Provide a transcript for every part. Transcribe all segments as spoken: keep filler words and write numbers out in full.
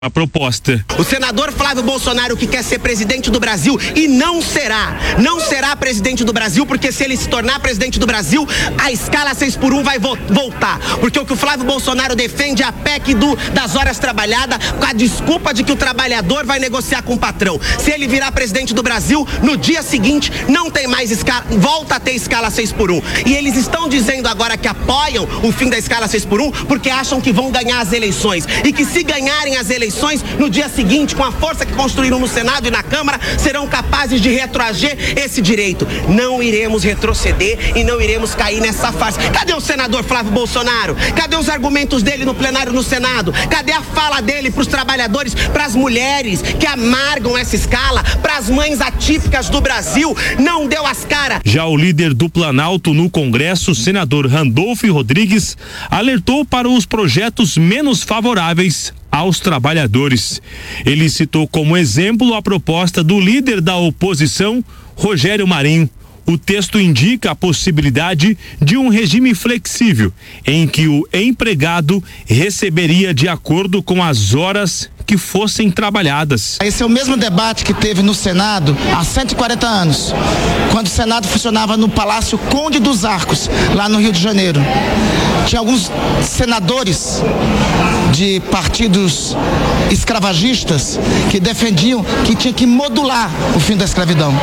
a proposta. O senador Flávio Bolsonaro, que quer ser presidente do Brasil e não será, não será presidente do Brasil, porque se ele se tornar presidente do Brasil, a escala seis por um vai vo- voltar, porque o que o Flávio Bolsonaro defende é a P E C do, das horas trabalhadas, com a desculpa de que o trabalhador vai negociar com o patrão. Se ele virar presidente do Brasil, no dia seguinte não tem mais escala, volta a ter escala seis por um. E eles estão dizendo agora que apoiam o fim da escala seis por um porque acham que vão ganhar as eleições, e que se ganharem as eleições no dia seguinte, com a força que construíram no Senado e na Câmara, serão capazes de retroagir esse direito. Não iremos retroceder e não iremos cair nessa farsa. Cadê o senador Flávio Bolsonaro? Cadê os argumentos dele no plenário no Senado? Cadê a fala dele para os trabalhadores, para as mulheres que amargam essa escala, para as mães atípicas do Brasil? Não deu as caras. Já o líder do Planalto no Congresso, senador Randolfo Rodrigues, alertou para os projetos menos favoráveis aos trabalhadores. Ele citou como exemplo a proposta do líder da oposição, Rogério Marinho. O texto indica a possibilidade de um regime flexível, em que o empregado receberia de acordo com as horas que fossem trabalhadas. Esse é o mesmo debate que teve no Senado há cento e quarenta anos, quando o Senado funcionava no Palácio Conde dos Arcos, lá no Rio de Janeiro. Tinha alguns senadores de partidos escravagistas que defendiam que tinha que modular o fim da escravidão.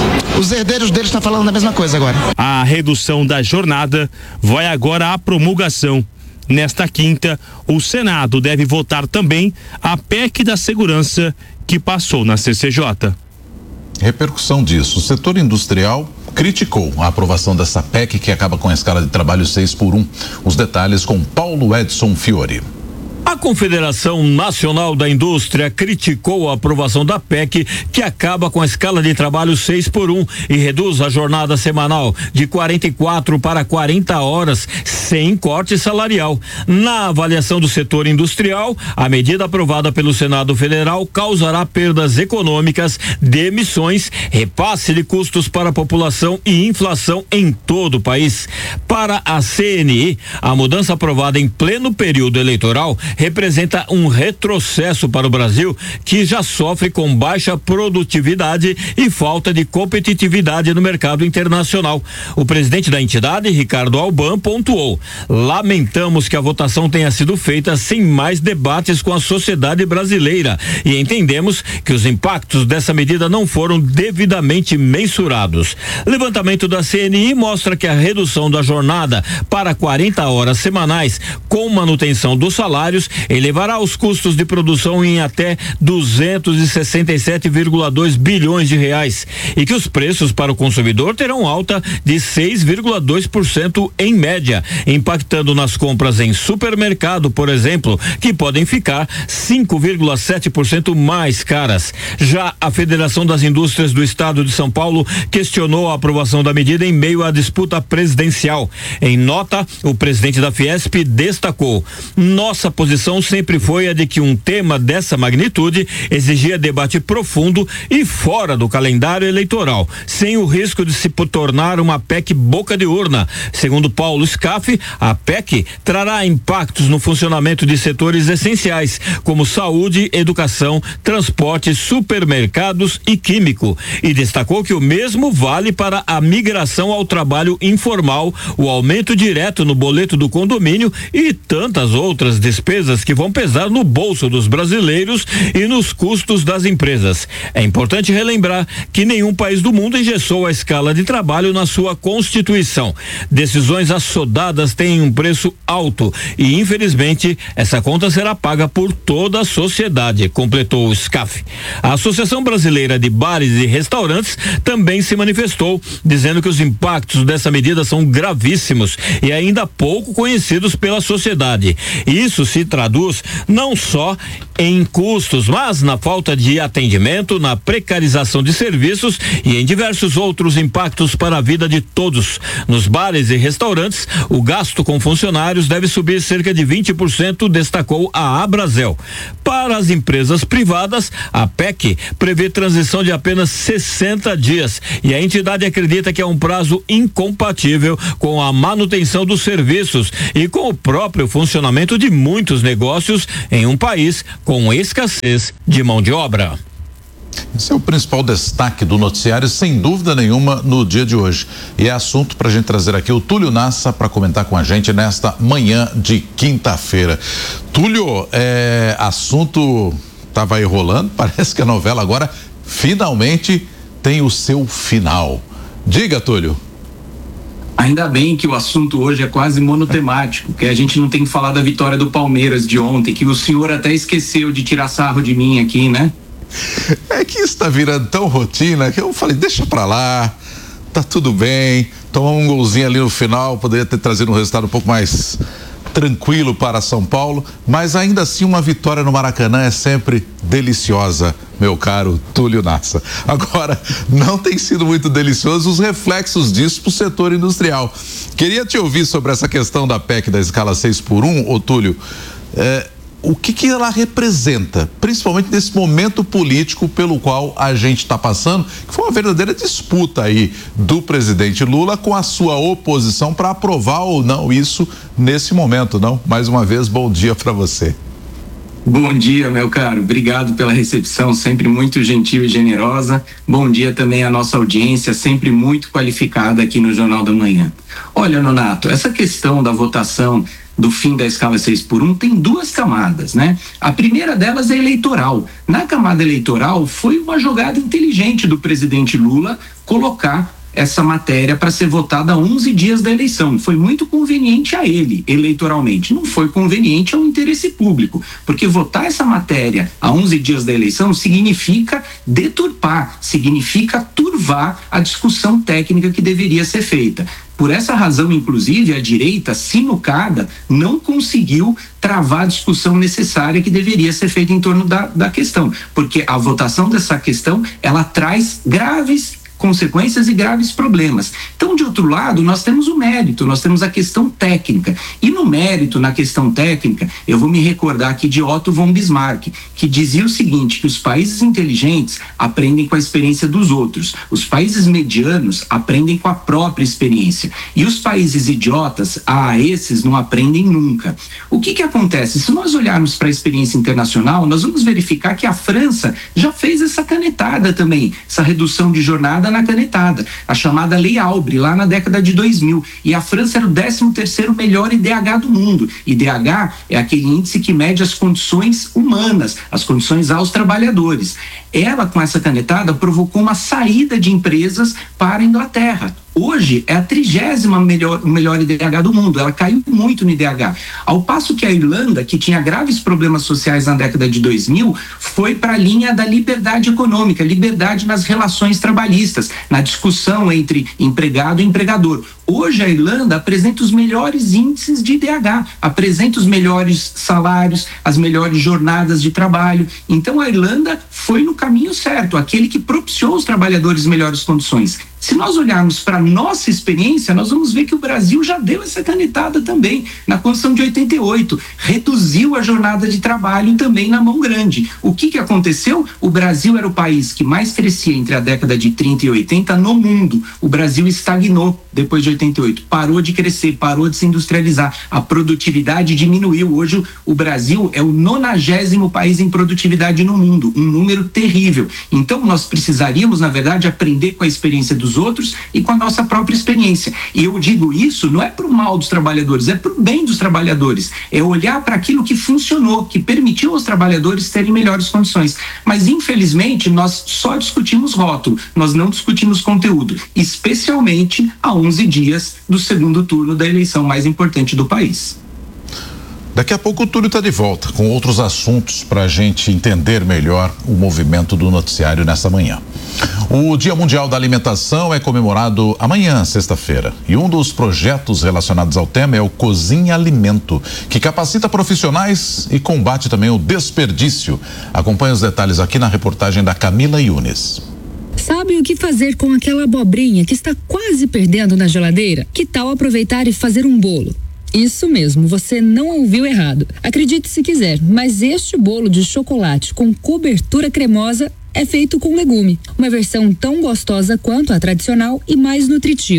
Os herdeiros deles estão falando a mesma coisa agora. A redução da jornada vai agora à promulgação. Nesta quinta, o Senado deve votar também a P E C da segurança que passou na C C J. Repercussão disso. O setor industrial criticou a aprovação dessa P E C que acaba com a escala de trabalho seis por um. Os detalhes com Paulo Edson Fiore. A Confederação Nacional da Indústria criticou a aprovação da P E C que acaba com a escala de trabalho seis por um e reduz a jornada semanal de quarenta e quatro para quarenta horas sem corte salarial. Na avaliação do setor industrial, a medida aprovada pelo Senado Federal causará perdas econômicas, demissões, repasse de custos para a população e inflação em todo o país. Para a C N I, a mudança aprovada em pleno período eleitoral representa um retrocesso para o Brasil, que já sofre com baixa produtividade e falta de competitividade no mercado internacional. O presidente da entidade, Ricardo Alban, pontuou: lamentamos que a votação tenha sido feita sem mais debates com a sociedade brasileira e entendemos que os impactos dessa medida não foram devidamente mensurados. Levantamento da C N I mostra que a redução da jornada para quarenta horas semanais com manutenção dos salários elevará os custos de produção em até duzentos e sessenta e sete vírgula dois bilhões de reais e que os preços para o consumidor terão alta de seis vírgula dois por cento em média, impactando nas compras em supermercado, por exemplo, que podem ficar cinco vírgula sete por cento mais caras. Já a Federação das Indústrias do Estado de São Paulo questionou a aprovação da medida em meio à disputa presidencial. Em nota, o presidente da Fiesp destacou: nossa posição sempre foi a de que um tema dessa magnitude exigia debate profundo e fora do calendário eleitoral, sem o risco de se tornar uma P E C boca de urna. Segundo Paulo Scaff, a P E C trará impactos no funcionamento de setores essenciais, como saúde, educação, transporte, supermercados e químico, e destacou que o mesmo vale para a migração ao trabalho informal, o aumento direto no boleto do condomínio e tantas outras despesas que vão pesar no bolso dos brasileiros e nos custos das empresas. É importante relembrar que nenhum país do mundo engessou a escala de trabalho na sua Constituição. Decisões assodadas têm um preço alto e, infelizmente, essa conta será paga por toda a sociedade, completou o Scaff. A Associação Brasileira de Bares e Restaurantes também se manifestou, dizendo que os impactos dessa medida são gravíssimos e ainda pouco conhecidos pela sociedade. Isso se traduz não só em custos, mas na falta de atendimento, na precarização de serviços e em diversos outros impactos para a vida de todos. Nos bares e restaurantes, o gasto com funcionários deve subir cerca de vinte por cento, destacou a Abrazel. Para as empresas privadas, a P E C prevê transição de apenas sessenta dias e a entidade acredita que é um prazo incompatível com a manutenção dos serviços e com o próprio funcionamento de muitos os negócios em um país com escassez de mão de obra. Esse é o principal destaque do noticiário, sem dúvida nenhuma, no dia de hoje. E é assunto para a gente trazer aqui o Túlio Nassa para comentar com a gente nesta manhã de quinta-feira. Túlio, é, assunto estava aí rolando, parece que a novela agora finalmente tem o seu final. Diga, Túlio. Ainda bem que o assunto hoje é quase monotemático, que a gente não tem que falar da vitória do Palmeiras de ontem, que o senhor até esqueceu de tirar sarro de mim aqui, né? É que isso tá virando tão rotina que eu falei, deixa pra lá, tá tudo bem, tomar um golzinho ali no final, poderia ter trazido um resultado um pouco mais tranquilo para São Paulo, mas ainda assim uma vitória no Maracanã é sempre deliciosa, meu caro Túlio Nassa. Agora, não tem sido muito delicioso os reflexos disso pro setor industrial. Queria te ouvir sobre essa questão da P E C da escala seis por um, ô Túlio, é, o que que ela representa, principalmente nesse momento político pelo qual a gente está passando, que foi uma verdadeira disputa aí do presidente Lula com a sua oposição para aprovar ou não isso nesse momento, não? Mais uma vez, bom dia para você. Bom dia, meu caro. Obrigado pela recepção, sempre muito gentil e generosa. Bom dia também à nossa audiência, sempre muito qualificada aqui no Jornal da Manhã. Olha, Nonato, essa questão da votação do fim da escala seis por um tem duas camadas, né? A primeira delas é eleitoral. Na camada eleitoral, foi uma jogada inteligente do presidente Lula colocar essa matéria para ser votada a onze dias da eleição. Foi muito conveniente a ele, eleitoralmente. Não foi conveniente ao interesse público, porque votar essa matéria a onze dias da eleição significa deturpar, significa turvar a discussão técnica que deveria ser feita. Por essa razão, inclusive, a direita, sinucada, não conseguiu travar a discussão necessária que deveria ser feita em torno da, da questão, porque a votação dessa questão, ela traz graves consequências e graves problemas. Então, de outro lado, nós temos o mérito, nós temos a questão técnica. E no mérito, na questão técnica, eu vou me recordar aqui de Otto von Bismarck, que dizia o seguinte, que os países inteligentes aprendem com a experiência dos outros, os países medianos aprendem com a própria experiência, e os países idiotas, ah, esses não aprendem nunca. O que que acontece? Se nós olharmos para a experiência internacional, nós vamos verificar que a França já fez essa canetada também, essa redução de jornada na canetada, a chamada Lei Albre, lá na década de dois mil, e a França era o décimo terceiro melhor I D H do mundo. I D H é aquele índice que mede as condições humanas, as condições aos trabalhadores. Ela, com essa canetada, provocou uma saída de empresas para a Inglaterra. Hoje é a trigésima melhor, melhor I D H do mundo, ela caiu muito no I D H. Ao passo que a Irlanda, que tinha graves problemas sociais na década de dois mil, foi para a linha da liberdade econômica, liberdade nas relações trabalhistas, na discussão entre empregado e empregador. Hoje a Irlanda apresenta os melhores índices de I D H, apresenta os melhores salários, as melhores jornadas de trabalho. Então a Irlanda foi no caminho certo, aquele que propiciou aos trabalhadores melhores condições. Se nós olharmos para a nossa experiência, nós vamos ver que o Brasil já deu essa canetada também, na Constituição de oitenta e oito, reduziu a jornada de trabalho também na mão grande. O que que aconteceu? O Brasil era o país que mais crescia entre a década de trinta e oitenta no mundo. O Brasil estagnou depois de oitenta e oito, parou de crescer, parou de se industrializar, a produtividade diminuiu. Hoje o Brasil é o nonagésimo país em produtividade no mundo, um número terrível. Então nós precisaríamos, na verdade, aprender com a experiência dos outros e com a nossa própria experiência. E eu digo isso não é para o mal dos trabalhadores, é para o bem dos trabalhadores. É olhar para aquilo que funcionou, que permitiu aos trabalhadores terem melhores condições. Mas, infelizmente, nós só discutimos rótulo, nós não discutimos conteúdo, especialmente há onze dias do segundo turno da eleição mais importante do país. Daqui a pouco o Túlio está de volta com outros assuntos para a gente entender melhor o movimento do noticiário nessa manhã. O Dia Mundial da Alimentação é comemorado amanhã, sexta-feira, e um dos projetos relacionados ao tema é o Cozinha Alimento, que capacita profissionais e combate também o desperdício. Acompanhe os detalhes aqui na reportagem da Camila Yunes. Sabe o que fazer com aquela abobrinha que está quase perdendo na geladeira? Que tal aproveitar e fazer um bolo? Isso mesmo, você não ouviu errado. Acredite se quiser, mas este bolo de chocolate com cobertura cremosa é feito com legume. Uma versão tão gostosa quanto a tradicional e mais nutritiva.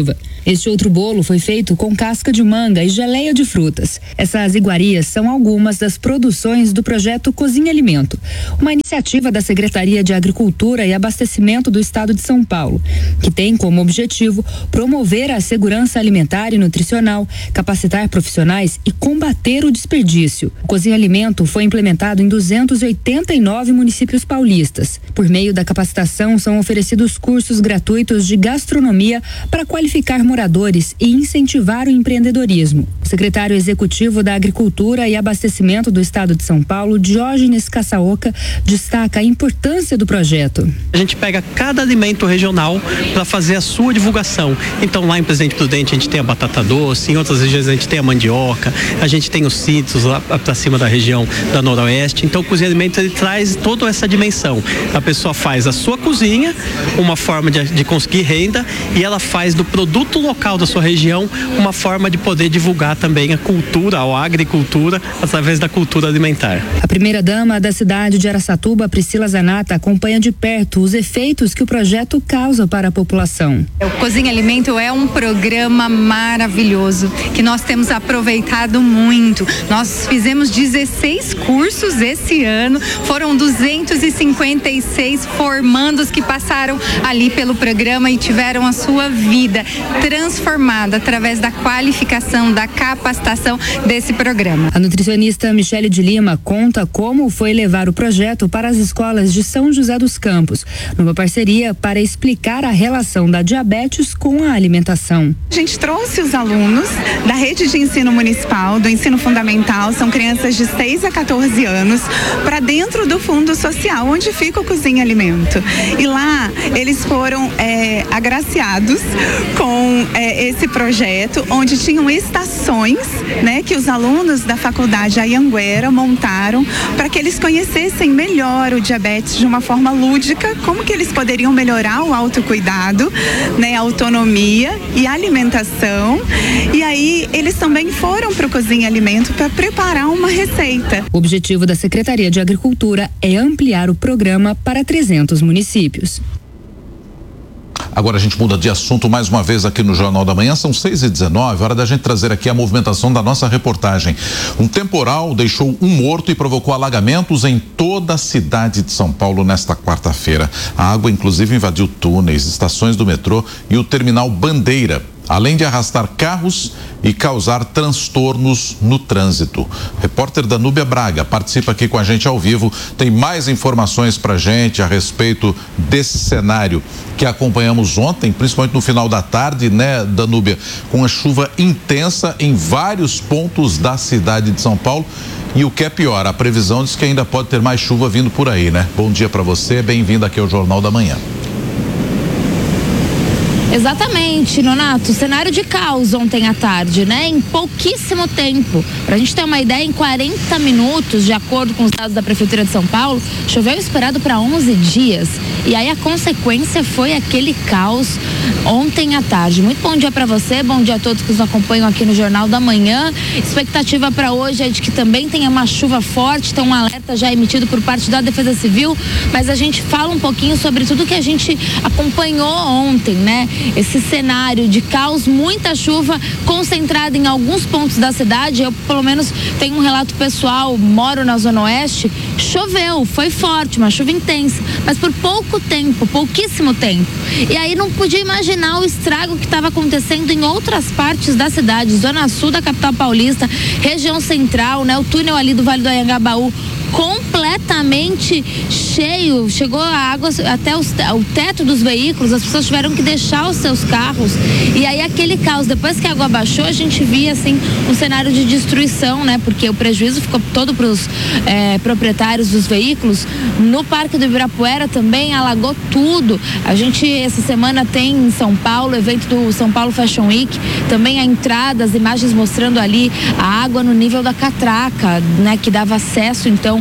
Este outro bolo foi feito com casca de manga e geleia de frutas. Essas iguarias são algumas das produções do projeto Cozinha Alimento, uma iniciativa da Secretaria de Agricultura e Abastecimento do Estado de São Paulo, que tem como objetivo promover a segurança alimentar e nutricional, capacitar profissionais e combater o desperdício. O Cozinha Alimento foi implementado em duzentos e oitenta e nove municípios paulistas. Por meio da capacitação, são oferecidos cursos gratuitos de gastronomia para qualificar moradores e incentivar o empreendedorismo. O secretário executivo da Agricultura e Abastecimento do Estado de São Paulo, Diógenes Caçaoca, destaca a importância do projeto. A gente pega cada alimento regional para fazer a sua divulgação. Então, lá em Presidente Prudente a gente tem a batata doce, em outras regiões a gente tem a mandioca, a gente tem os sítios lá para cima da região da Noroeste. Então, o Cozinha Alimento ele traz toda essa dimensão. A pessoa faz a sua cozinha, uma forma de, de conseguir renda, e ela faz do produto local da sua região uma forma de poder divulgar também a cultura, a agricultura, através da cultura alimentar. A primeira-dama da cidade de Araçatuba, Priscila Zanata, acompanha de perto os efeitos que o projeto causa para a população. O Cozinha Alimento é um programa maravilhoso que nós temos aproveitado muito. Nós fizemos dezesseis cursos esse ano, foram duzentos e cinquenta e seis formandos que passaram ali pelo programa e tiveram a sua vida transformada através da qualificação, da capacitação desse programa. A nutricionista Michele de Lima conta como foi levar o projeto para as escolas de São José dos Campos, numa parceria para explicar a relação da diabetes com a alimentação. A gente trouxe os alunos da rede de ensino municipal, do ensino fundamental, são crianças de seis a quatorze anos, para dentro do Fundo Social, onde fica o Cozinha Alimento. E lá eles foram é, agraciados com é, esse projeto, onde tinham estações, né, que os alunos da faculdade Anhanguera montaram para que eles conhecessem melhor o diabetes de uma forma lúdica, como que eles poderiam melhorar o autocuidado, né, a autonomia e a alimentação. E aí eles também foram para o Cozinha Alimento para preparar uma receita. O objetivo da Secretaria de Agricultura é ampliar o programa para trezentos municípios. Agora a gente muda de assunto mais uma vez aqui no Jornal da Manhã, são seis e dezenove, hora da gente trazer aqui a movimentação da nossa reportagem. Um temporal deixou um morto e provocou alagamentos em toda a cidade de São Paulo nesta quarta-feira. A água inclusive invadiu túneis, estações do metrô e o terminal Bandeira, além de arrastar carros e causar transtornos no trânsito. Repórter Danúbia Braga participa aqui com a gente ao vivo, tem mais informações pra gente a respeito desse cenário que acompanhamos ontem, principalmente no final da tarde, né, Danúbia, com a chuva intensa em vários pontos da cidade de São Paulo. E o que é pior, a previsão diz que ainda pode ter mais chuva vindo por aí, né? Bom dia para você, bem-vindo aqui ao Jornal da Manhã. Exatamente, Nonato, cenário de caos ontem à tarde, né? Em pouquíssimo tempo. Pra gente ter uma ideia, em quarenta minutos, de acordo com os dados da Prefeitura de São Paulo, choveu esperado para onze dias. E aí a consequência foi aquele caos ontem à tarde. Muito bom dia para você, bom dia a todos que nos acompanham aqui no Jornal da Manhã. Expectativa para hoje é de que também tenha uma chuva forte, tem um alerta já emitido por parte da Defesa Civil, mas a gente fala um pouquinho sobre tudo que a gente acompanhou ontem, né? Esse cenário de caos, muita chuva concentrada em alguns pontos da cidade. Eu, pelo menos, tenho um relato pessoal, moro na Zona Oeste, choveu, foi forte, uma chuva intensa, mas por pouco tempo, pouquíssimo tempo. E aí não podia imaginar o estrago que estava acontecendo em outras partes da cidade, Zona Sul da capital paulista, região central, né? O túnel ali do Vale do Anhangabaú completamente cheio, chegou a água até os, o teto dos veículos, as pessoas tiveram que deixar os seus carros, e aí aquele caos, depois que a água baixou, a gente via assim um cenário de destruição, né, porque o prejuízo ficou todo para os é, proprietários dos veículos. No Parque do Ibirapuera também alagou tudo. A gente essa semana tem em São Paulo o evento do São Paulo Fashion Week, também a entrada, as imagens mostrando ali a água no nível da catraca, né, que dava acesso então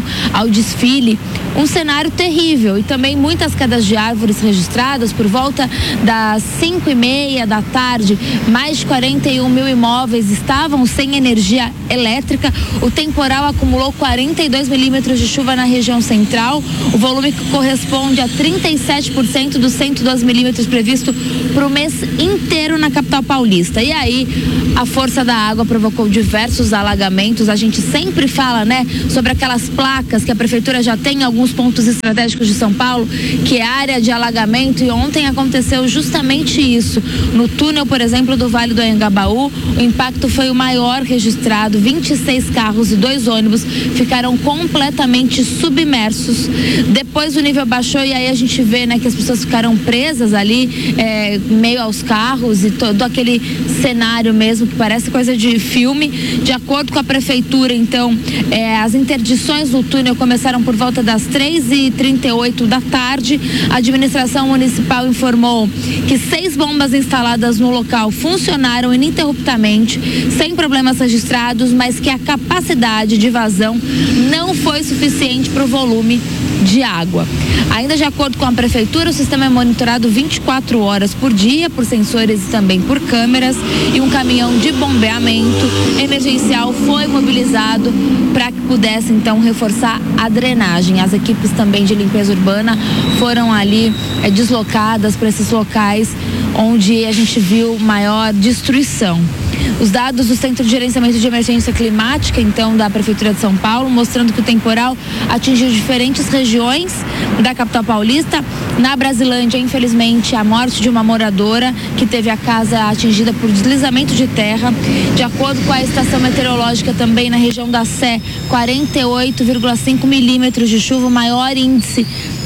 relação ao desfile. Um cenário terrível e também muitas quedas de árvores registradas por volta das cinco e meia da tarde. Mais de quarenta e um mil imóveis estavam sem energia elétrica. O temporal acumulou quarenta e dois milímetros de chuva na região central, o volume que corresponde a trinta e sete por cento dos cento e doze milímetros previsto para o mês inteiro na capital paulista. E aí, a força da água provocou diversos alagamentos. A gente sempre fala, né, sobre aquelas placas que a prefeitura já tem em alguns pontos estratégicos de São Paulo, que é área de alagamento, e ontem aconteceu justamente isso. No túnel, por exemplo, do Vale do Anhangabaú, o impacto foi o maior registrado. vinte e seis carros e dois ônibus ficaram completamente submersos. Depois o nível baixou e aí a gente vê, né, que as pessoas ficaram presas ali, é, meio aos carros, e todo aquele cenário mesmo que parece coisa de filme. De acordo com a prefeitura, então, é, as interdições no túnel começaram por volta das três e trinta e oito da tarde. A administração municipal informou que seis bombas instaladas no local funcionaram ininterruptamente, sem problemas registrados, mas que a capacidade de vazão não foi suficiente para o volume de água. Ainda de acordo com a prefeitura, o sistema é monitorado vinte e quatro horas por dia por sensores e também por câmeras, e um caminhão de bombeamento emergencial foi mobilizado para que pudesse então reforçar a drenagem. As equipes também de limpeza urbana foram ali é, deslocadas para esses locais onde a gente viu maior destruição. Os dados do Centro de Gerenciamento de Emergência Climática, então, da Prefeitura de São Paulo, mostrando que o temporal atingiu diferentes regiões da capital paulista. Na Brasilândia, infelizmente, a morte de uma moradora que teve a casa atingida por deslizamento de terra. De acordo com a estação meteorológica, também na região da Sé, quarenta e oito vírgula cinco milímetros de chuva, o maior índice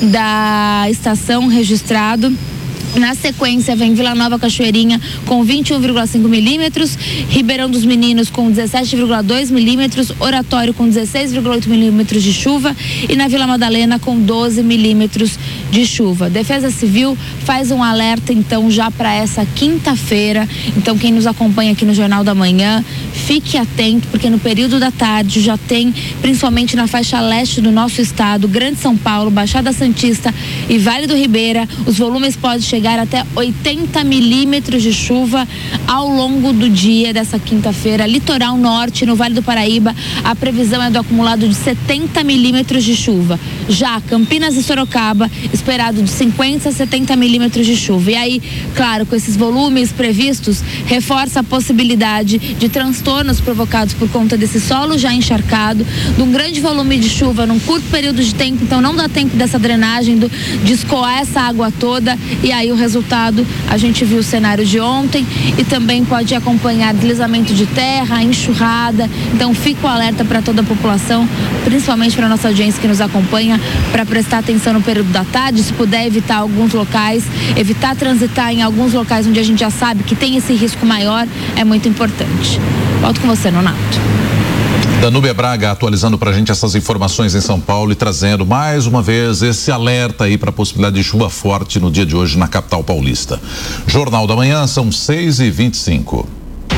da estação registrado. Na sequência vem Vila Nova Cachoeirinha com vinte e um vírgula cinco milímetros, Ribeirão dos Meninos com dezessete vírgula dois milímetros, Oratório com dezesseis vírgula oito milímetros de chuva e na Vila Madalena com doze milímetros de chuva. Defesa Civil faz um alerta então já para essa quinta-feira. Então quem nos acompanha aqui no Jornal da Manhã, fique atento, porque no período da tarde já tem, principalmente na faixa leste do nosso estado, Grande São Paulo, Baixada Santista e Vale do Ribeira, os volumes podem chegar até oitenta milímetros de chuva ao longo do dia dessa quinta-feira. Litoral Norte, no Vale do Paraíba, a previsão é do acumulado de setenta milímetros de chuva. Já Campinas e Sorocaba, esperado de cinquenta a setenta milímetros de chuva. E aí, claro, com esses volumes previstos, reforça a possibilidade de transtornos provocados por conta desse solo já encharcado, de um grande volume de chuva num curto período de tempo. Então não dá tempo dessa drenagem, do, de escoar essa água toda, e aí o resultado, a gente viu o cenário de ontem, e também pode acompanhar deslizamento de terra, enxurrada. Então fica o alerta para toda a população, principalmente para nossa audiência que nos acompanha, para prestar atenção no período da tarde, se puder evitar alguns locais, evitar transitar em alguns locais onde a gente já sabe que tem esse risco maior, é muito importante. Volto com você, Nonato. Danúbia Braga atualizando pra gente essas informações em São Paulo e trazendo mais uma vez esse alerta aí para a possibilidade de chuva forte no dia de hoje na capital paulista. Jornal da Manhã, são seis e vinte e cinco.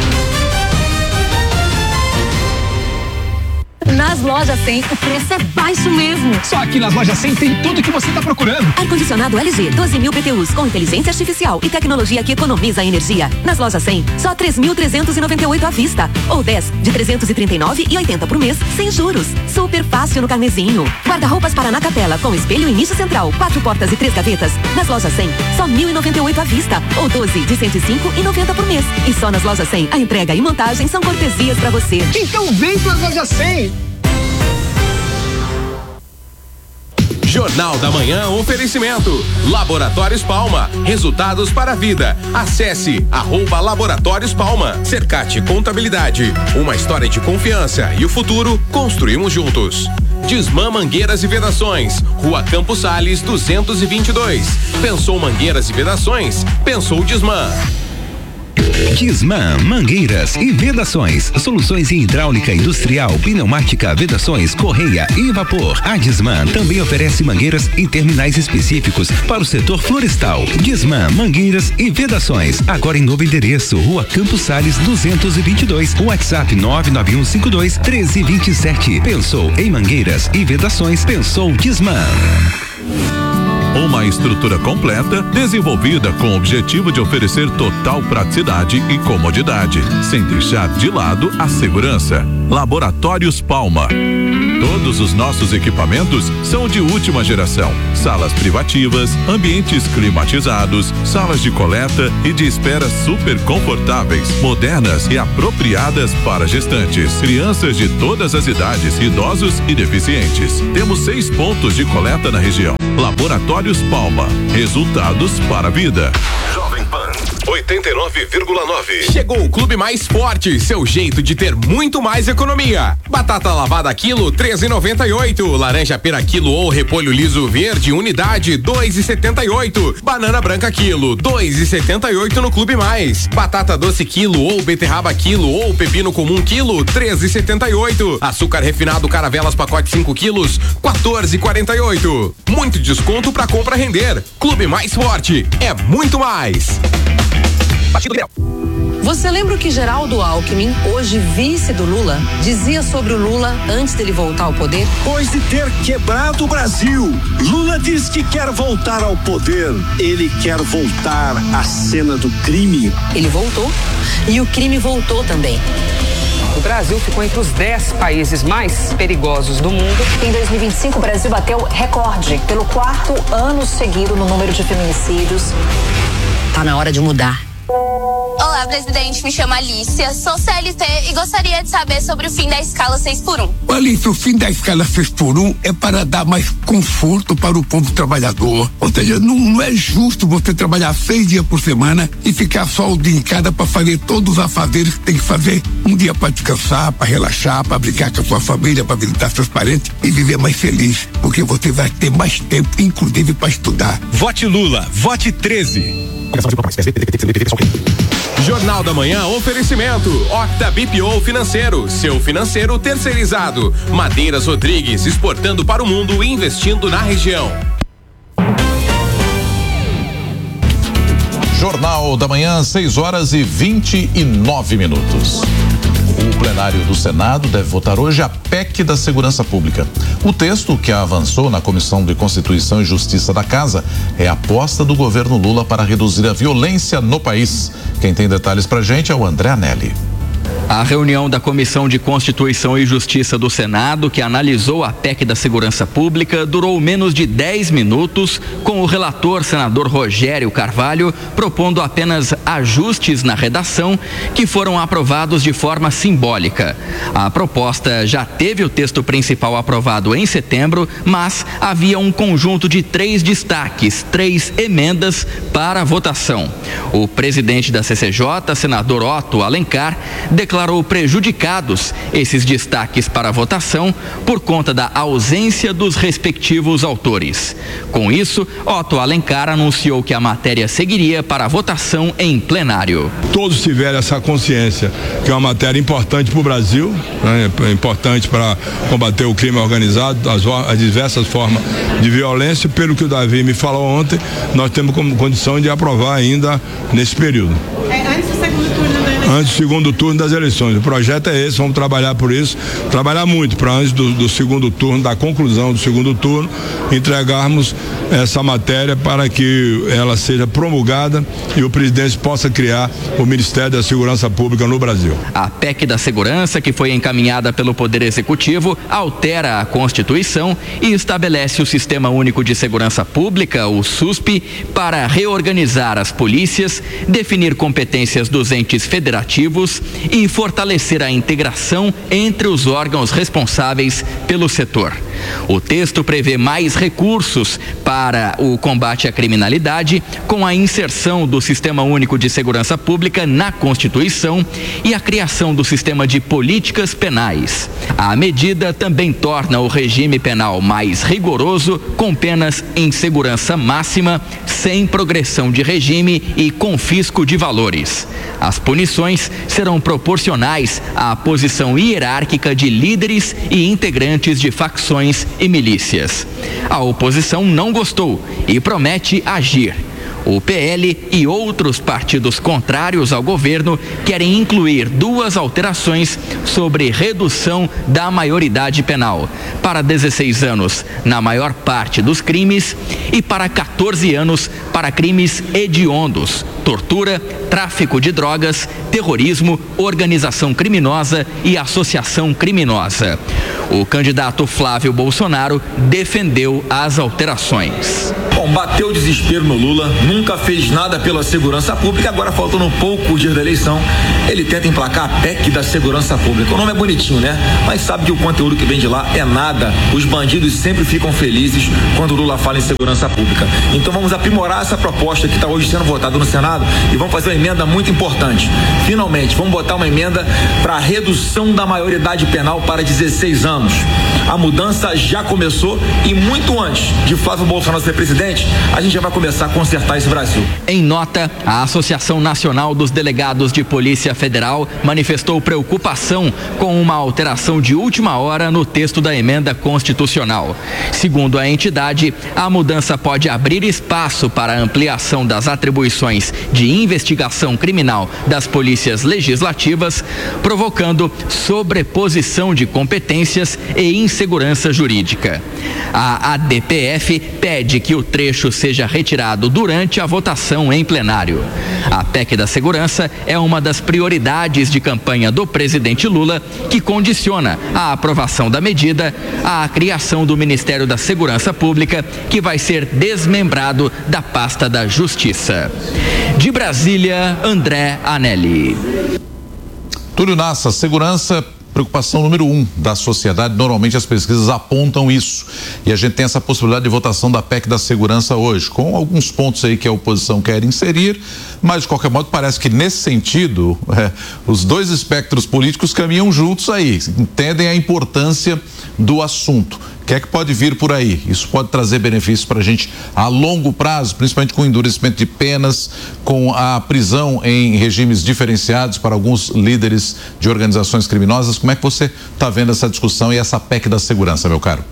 Nas Lojas cem, o preço é baixo mesmo. Só aqui nas Lojas cem tem tudo que você está procurando. Ar-condicionado L G, doze mil B T Us, com inteligência artificial e tecnologia que economiza energia. Nas Lojas cem, só três mil trezentos e noventa e oito à vista. Ou dez de trezentos e trinta e nove e oitenta por mês, sem juros. Super fácil no carnezinho. Guarda-roupas Paraná Capela, com espelho e nicho central, quatro portas e três gavetas. Nas Lojas cem, só mil e noventa e oito à vista. Ou doze de cento e cinco e noventa por mês. E só nas Lojas cem, a entrega e montagem são cortesias pra você. Então vem pras Lojas cem. Jornal da Manhã, oferecimento Laboratórios Palma, resultados para a vida. Acesse arroba Laboratórios Palma. Cercate Contabilidade, uma história de confiança e o futuro construímos juntos. Desmã Mangueiras e Vedações, Rua Campos Sales duzentos e vinte e dois. Pensou Mangueiras e Vedações? Pensou Desmã. Disman, mangueiras e vedações, soluções em hidráulica industrial, pneumática, vedações, correia e vapor. A Disman também oferece mangueiras e terminais específicos para o setor florestal. Disman, mangueiras e vedações. Agora em novo endereço, Rua Campos Sales duzentos e vinte e dois. WhatsApp nove nove um cinco dois um três dois sete. Pensou em mangueiras e vedações? Pensou Disman. Uma estrutura completa, desenvolvida com o objetivo de oferecer total praticidade e comodidade, sem deixar de lado a segurança. Laboratórios Palma. Todos os nossos equipamentos são de última geração. Salas privativas, ambientes climatizados, salas de coleta e de espera super confortáveis, modernas e apropriadas para gestantes, crianças de todas as idades, idosos e deficientes. Temos seis pontos de coleta na região. Laboratórios Palma. Resultados para a vida. Jovem Pan oitenta e nove vírgula nove. Chegou o Clube Mais Forte, seu jeito de ter muito mais economia. Batata lavada quilo treze e noventa e oito. Laranja pera quilo ou repolho liso verde unidade dois e setenta e oito. Banana branca quilo dois e setenta e oito no Clube Mais. Batata doce quilo ou beterraba quilo ou pepino comum quilo treze e setenta e oito. Açúcar refinado Caravelas pacote cinco quilos quatorze e quarenta e oito. Muito desconto pra compra render. Clube Mais Forte é muito mais. Partido Liberal. Você lembra o que Geraldo Alckmin, hoje vice do Lula, dizia sobre o Lula antes dele voltar ao poder? Depois de ter quebrado o Brasil, Lula diz que quer voltar ao poder. Ele quer voltar à cena do crime. Ele voltou e o crime voltou também. O Brasil ficou entre os dez países mais perigosos do mundo. Em dois mil e vinte e cinco, o Brasil bateu recorde pelo quarto ano seguido no número de feminicídios. Tá na hora de mudar. Olá, presidente, me chamo Alicia, sou C L T e gostaria de saber sobre o fim da escala seis por um. Alicia, o fim da escala seis por um é para dar mais conforto para o povo trabalhador. Ou seja, não, não é justo você trabalhar seis dias por semana e ficar só o dia em cada para fazer todos os afazeres que tem que fazer. Um dia para descansar, para relaxar, para brincar com a sua família, para visitar seus parentes e viver mais feliz, porque você vai ter mais tempo, inclusive para estudar. Vote Lula, vote treze. Jornal da Manhã, oferecimento Octa B P O Financeiro, seu financeiro terceirizado. Madeiras Rodrigues, exportando para o mundo e investindo na região. Jornal da Manhã, seis horas e vinte e nove minutos. O plenário do Senado deve votar hoje a P E C da Segurança Pública. O texto, que avançou na Comissão de Constituição e Justiça da Casa, é a aposta do governo Lula para reduzir a violência no país. Quem tem detalhes pra gente é o André Anelli. A reunião da Comissão de Constituição e Justiça do Senado, que analisou a P E C da Segurança Pública, durou menos de dez minutos, com o relator, senador Rogério Carvalho, propondo apenas ajustes na redação que foram aprovados de forma simbólica. A proposta já teve o texto principal aprovado em setembro, mas havia um conjunto de três destaques, três emendas para a votação. O presidente da C C J, senador Otto Alencar, declarou prejudicados esses destaques para a votação por conta da ausência dos respectivos autores. Com isso, Otto Alencar anunciou que a matéria seguiria para a votação em plenário. Todos tiveram essa consciência que é uma matéria importante para o Brasil, né? É importante para combater o crime organizado, as, as diversas formas de violência. Pelo que o Davi me falou ontem, nós temos como condição de aprovar ainda nesse período. É, antes do segundo turno da eleição. Antes do segundo turno das eleições. O projeto é esse, vamos trabalhar por isso, trabalhar muito para antes do, do segundo turno, da conclusão do segundo turno, entregarmos essa matéria para que ela seja promulgada e o presidente possa criar o Ministério da Segurança Pública no Brasil. A P E C da Segurança, que foi encaminhada pelo Poder Executivo, altera a Constituição e estabelece o Sistema Único de Segurança Pública, o SUSP, para reorganizar as polícias, definir competências dos entes federais operativos e fortalecer a integração entre os órgãos responsáveis pelo setor. O texto prevê mais recursos para o combate à criminalidade, com a inserção do Sistema Único de Segurança Pública na Constituição e a criação do sistema de políticas penais. A medida também torna o regime penal mais rigoroso, com penas em segurança máxima, sem progressão de regime e confisco de valores. As punições serão proporcionais à posição hierárquica de líderes e integrantes de facções e milícias. A oposição não gostou e promete agir. O P L e outros partidos contrários ao governo querem incluir duas alterações sobre redução da maioridade penal, para dezesseis anos na maior parte dos crimes e para quatorze anos para crimes hediondos, tortura, tráfico de drogas, terrorismo, organização criminosa e associação criminosa. O candidato Flávio Bolsonaro defendeu as alterações. Bom, bateu o desespero no Lula, nunca fez nada pela segurança pública, agora faltando um pouco o dia da eleição, ele tenta emplacar a P E C da segurança pública. O nome é bonitinho, né? Mas sabe que o conteúdo que vem de lá é nada. Os bandidos sempre ficam felizes quando o Lula fala em segurança pública. Então vamos aprimorar essa proposta que está hoje sendo votada no Senado e vamos fazer uma emenda muito importante. Finalmente, vamos botar uma emenda para a redução da maioridade penal para dezesseis anos. A mudança já começou e muito antes de Flávio Bolsonaro ser presidente, a gente já vai começar a consertar esse Brasil. Em nota, a Associação Nacional dos Delegados de Polícia Federal manifestou preocupação com uma alteração de última hora no texto da emenda constitucional. Segundo a entidade, a mudança pode abrir espaço para a ampliação das atribuições de investigação criminal das polícias legislativas, provocando sobreposição de competências e insegurança jurídica. A A D P F pede que o trecho seja retirado durante a votação em plenário. A P E C da Segurança é uma das prioridades de campanha do presidente Lula, que condiciona a aprovação da medida à criação do Ministério da Segurança Pública, que vai ser desmembrado da pasta da Justiça. De Brasília, André Anelli. Túlio Nassa, segurança, preocupação número um da sociedade. Normalmente as pesquisas apontam isso. E a gente tem essa possibilidade de votação da P E C da segurança hoje, com alguns pontos aí que a oposição quer inserir, mas de qualquer modo parece que nesse sentido, é, os dois espectros políticos caminham juntos aí, entendem a importância do assunto. O que é que pode vir por aí? Isso pode trazer benefícios para a gente a longo prazo, principalmente com o endurecimento de penas, com a prisão em regimes diferenciados para alguns líderes de organizações criminosas. Como é que você está vendo essa discussão e essa P E C da segurança, meu caro?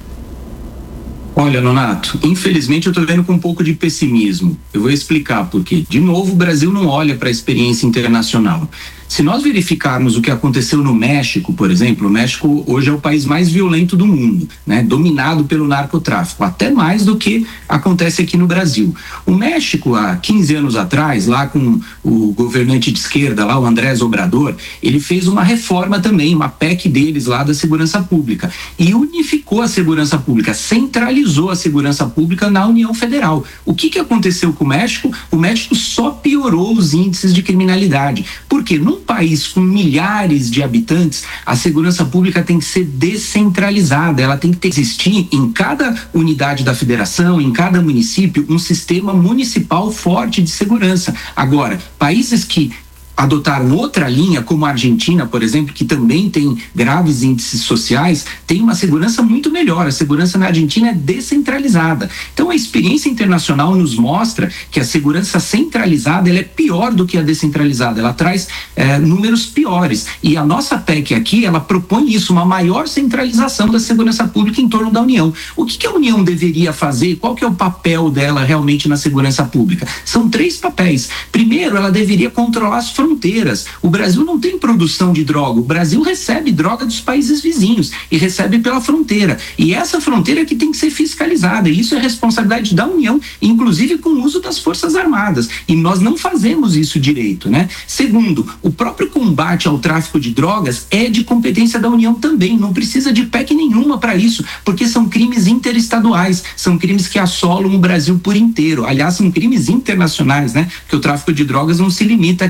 Olha, Nonato, infelizmente eu estou vendo com um pouco de pessimismo. Eu vou explicar por quê. De novo, o Brasil não olha para a experiência internacional. Se nós verificarmos o que aconteceu no México, por exemplo, o México hoje é o país mais violento do mundo, né? Dominado pelo narcotráfico, até mais do que acontece aqui no Brasil. O México, há quinze anos atrás, lá com o governante de esquerda, lá o Andrés Obrador, ele fez uma reforma também, uma P E C deles lá da segurança pública e unificou a segurança pública, centralizou a segurança pública na União Federal. O que que aconteceu com o México? O México só piorou os índices de criminalidade. Por quê? Num país com milhares de habitantes, a segurança pública tem que ser descentralizada, ela tem que existir em cada unidade da federação, em cada município, um sistema municipal forte de segurança. Agora, países que adotaram outra linha, como a Argentina, por exemplo, que também tem graves índices sociais, tem uma segurança muito melhor. A segurança na Argentina é descentralizada. Então, a experiência internacional nos mostra que a segurança centralizada ela é pior do que a descentralizada. Ela traz é, números piores. E a nossa P E C aqui, ela propõe isso, uma maior centralização da segurança pública em torno da União. O que, que a União deveria fazer? Qual que é o papel dela realmente na segurança pública? São três papéis. Primeiro, ela deveria controlar as fronteiras. Fronteiras. O Brasil não tem produção de droga, o Brasil recebe droga dos países vizinhos e recebe pela fronteira, e essa fronteira que tem que ser fiscalizada, e isso é responsabilidade da União, inclusive com o uso das Forças Armadas, e nós não fazemos isso direito, né? Segundo, o próprio combate ao tráfico de drogas é de competência da União também, não precisa de P E C nenhuma para isso, porque são crimes interestaduais, são crimes que assolam o Brasil por inteiro, aliás, são crimes internacionais, né? Porque o tráfico de drogas não se limita aqui.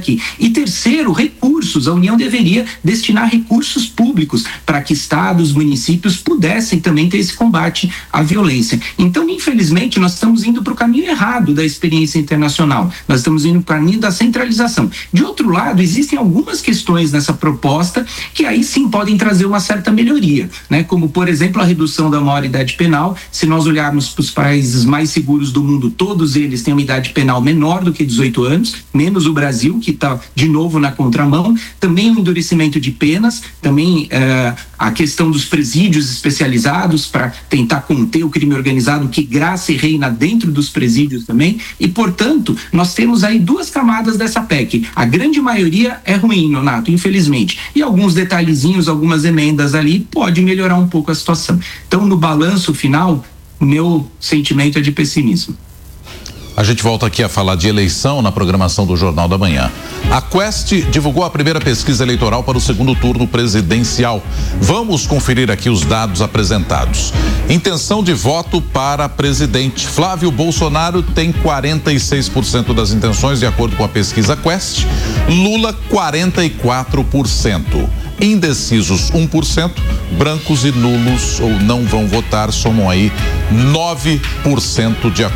E terceiro, recursos. A União deveria destinar recursos públicos para que estados, municípios pudessem também ter esse combate à violência. Então, infelizmente, nós estamos indo para o caminho errado da experiência internacional. Nós estamos indo para o caminho da centralização. De outro lado, existem algumas questões nessa proposta que aí sim podem trazer uma certa melhoria, né? Como, por exemplo, a redução da maioridade penal. Se nós olharmos para os países mais seguros do mundo, todos eles têm uma idade penal menor do que dezoito anos, menos o Brasil, que está de novo na contramão. Também o endurecimento de penas, também eh, a questão dos presídios especializados para tentar conter o crime organizado que graça e reina dentro dos presídios também. E, portanto, nós temos aí duas camadas dessa P E C. A grande maioria é ruim, Nonato, infelizmente. E alguns detalhezinhos, algumas emendas ali, pode melhorar um pouco a situação. Então, no balanço final, o meu sentimento é de pessimismo. A gente volta aqui a falar de eleição na programação do Jornal da Manhã. A Quest divulgou a primeira pesquisa eleitoral para o segundo turno presidencial. Vamos conferir aqui os dados apresentados. Intenção de voto para presidente. Flávio Bolsonaro tem quarenta e seis por cento das intenções, de acordo com a pesquisa Quest. Lula, quarenta e quatro por cento. Indecisos um por cento, brancos e nulos ou não vão votar somam aí nove por cento de acordo